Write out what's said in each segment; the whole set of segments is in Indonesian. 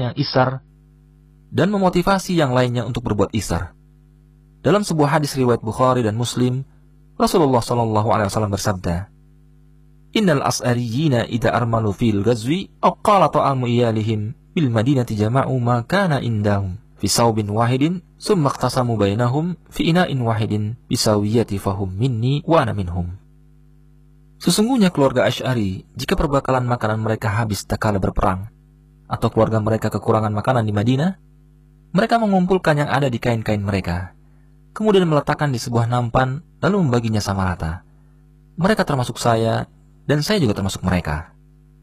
lainnya isar, dan memotivasi yang lainnya untuk berbuat isar. Dalam sebuah hadis riwayat Bukhari dan Muslim, Rasulullah SAW bersabda, "Innal as'ariyina idza armalu fil ghazwi aw qala ta'amu iyalihim bil madinati jama'u ma kana indahum fi saubin wahidin summa iqtasamu bainahum fi ina'in wahidin bisawiyati fahum minni wa ana minhum." Sesungguhnya keluarga Asy'ari, jika perbekalan makanan mereka habis tatkala berperang, atau keluarga mereka kekurangan makanan di Madinah, mereka mengumpulkan yang ada di kain-kain mereka, kemudian meletakkan di sebuah nampan, lalu membaginya sama rata. Mereka termasuk saya, dan saya juga termasuk mereka.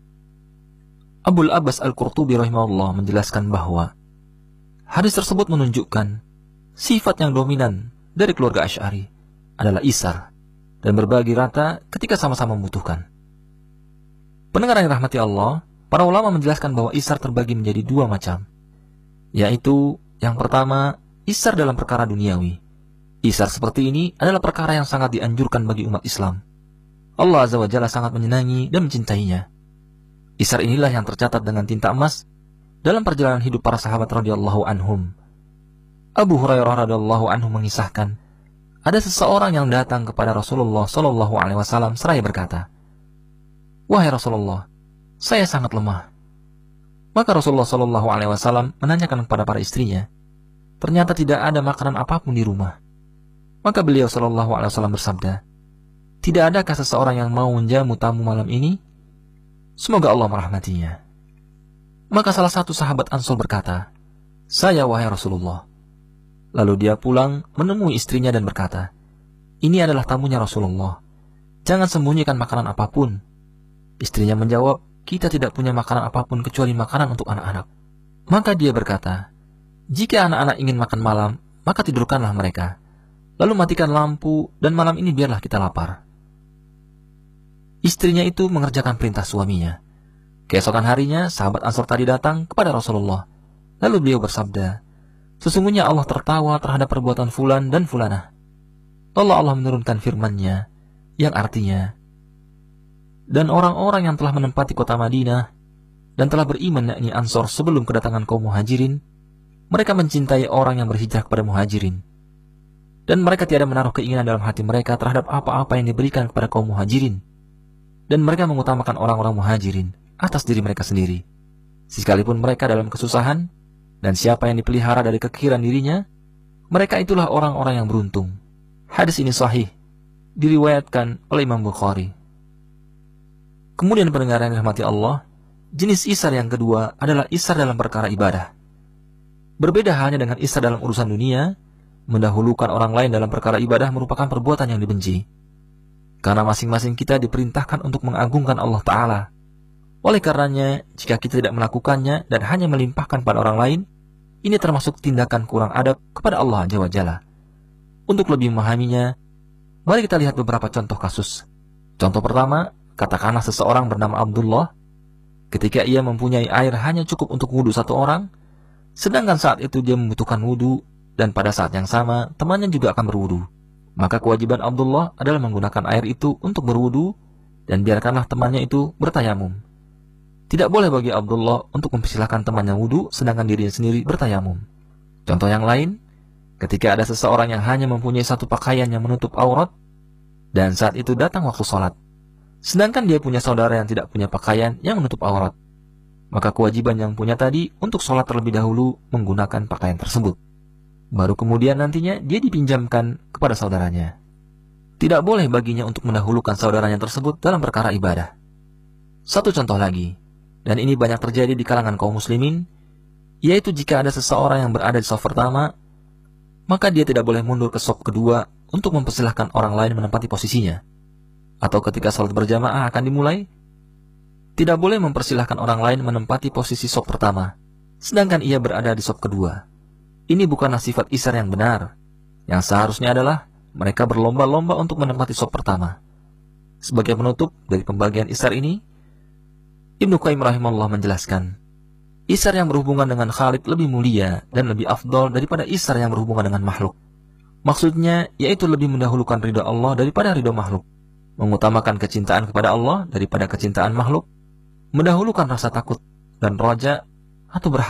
Abul Abbas Al-Qurtubi rahimahullah menjelaskan bahwa hadis tersebut menunjukkan sifat yang dominan dari keluarga Asy'ari adalah isar dan berbagi rata ketika sama-sama membutuhkan. Pendengar yang rahmati Allah, para ulama menjelaskan bahwa isar terbagi menjadi dua macam, yaitu yang pertama, isar dalam perkara duniawi. Isar seperti ini adalah perkara yang sangat dianjurkan bagi umat Islam. Allah Azza wa Jalla sangat menyenangi dan mencintainya. Isar inilah yang tercatat dengan tinta emas dalam perjalanan hidup para sahabat radhiyallahu anhum. Abu Hurairah radhiyallahu anhu mengisahkan, ada seseorang yang datang kepada Rasulullah SAW seraya berkata, "Wahai Rasulullah, saya sangat lemah." Maka Rasulullah SAW menanyakan kepada para istrinya, ternyata tidak ada makanan apapun di rumah. Maka beliau SAW bersabda, "Tidak adakah seseorang yang mau menjamu tamu malam ini? Semoga Allah merahmatinya." Maka salah satu sahabat Ansor berkata, "Saya wahai Rasulullah." Lalu dia pulang menemui istrinya dan berkata, "Ini adalah tamunya Rasulullah. Jangan sembunyikan makanan apapun." Istrinya menjawab, "Kita tidak punya makanan apapun kecuali makanan untuk anak-anak." Maka dia berkata, "Jika anak-anak ingin makan malam, maka tidurkanlah mereka. Lalu matikan lampu, dan malam ini biarlah kita lapar." Istrinya itu mengerjakan perintah suaminya. Keesokan harinya, sahabat Ansor tadi datang kepada Rasulullah. Lalu beliau bersabda, "Sesungguhnya Allah tertawa terhadap perbuatan fulan dan fulanah." Lalu Allah menurunkan firman-Nya, yang artinya, "Dan orang-orang yang telah menempati kota Madinah dan telah beriman yakni Ansor sebelum kedatangan kaum Muhajirin, mereka mencintai orang yang berhijrah kepada Muhajirin. Dan mereka tiada menaruh keinginan dalam hati mereka terhadap apa-apa yang diberikan kepada kaum Muhajirin. Dan mereka mengutamakan orang-orang Muhajirin atas diri mereka sendiri, sekalipun mereka dalam kesusahan, dan siapa yang dipelihara dari kekiran dirinya, mereka itulah orang-orang yang beruntung." Hadis ini sahih, diriwayatkan oleh Imam Bukhari. Kemudian pendengar yang dirahmati Allah, jenis isar yang kedua adalah isar dalam perkara ibadah. Berbeda halnya dengan isar dalam urusan dunia, mendahulukan orang lain dalam perkara ibadah merupakan perbuatan yang dibenci. Karena masing-masing kita diperintahkan untuk mengagungkan Allah Ta'ala. Oleh karenanya, jika kita tidak melakukannya dan hanya melimpahkan pada orang lain, ini termasuk tindakan kurang adab kepada Allah Azza wa Jalla. Untuk lebih memahaminya, mari kita lihat beberapa contoh kasus. Contoh pertama, katakanlah seseorang bernama Abdullah. Ketika ia mempunyai air hanya cukup untuk wudhu satu orang, sedangkan saat itu dia membutuhkan wudhu, dan pada saat yang sama temannya juga akan berwudhu. Maka kewajiban Abdullah adalah menggunakan air itu untuk berwudhu, dan biarkanlah temannya itu bertayamum. Tidak boleh bagi Abdullah untuk mempersilahkan temannya wudhu sedangkan dirinya sendiri bertayamum. Contoh yang lain, ketika ada seseorang yang hanya mempunyai satu pakaian yang menutup aurat, dan saat itu datang waktu sholat, sedangkan dia punya saudara yang tidak punya pakaian yang menutup aurat, maka kewajiban yang punya tadi untuk sholat terlebih dahulu menggunakan pakaian tersebut. Baru kemudian nantinya dia dipinjamkan kepada saudaranya. Tidak boleh baginya untuk mendahulukan saudaranya tersebut dalam perkara ibadah. Satu contoh lagi, dan ini banyak terjadi di kalangan kaum muslimin, yaitu jika ada seseorang yang berada di shaf pertama, maka dia tidak boleh mundur ke shaf kedua untuk mempersilahkan orang lain menempati posisinya. Atau ketika salat berjamaah akan dimulai, tidak boleh mempersilahkan orang lain menempati posisi shaf pertama, sedangkan ia berada di shaf kedua. Ini bukanlah sifat isar yang benar. Yang seharusnya adalah mereka berlomba-lomba untuk menempati shaf pertama. Sebagai penutup dari pembagian isar ini, Ibnu Qayyim rahimahullah menjelaskan, isar yang berhubungan dengan Khalid lebih mulia dan lebih afdol daripada isar yang berhubungan dengan makhluk. Maksudnya, yaitu lebih mendahulukan ridha Allah daripada ridha makhluk, mengutamakan kecintaan kepada Allah daripada kecintaan makhluk, mendahulukan rasa takut dan roja atau berharap